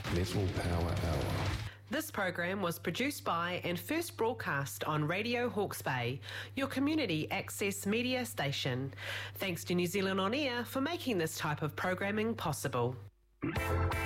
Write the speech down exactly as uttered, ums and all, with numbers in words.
Metal Power Hour. This program was produced by and first broadcast on Radio Hawke's Bay, your community access media station. Thanks to New Zealand On Air for making this type of programming possible.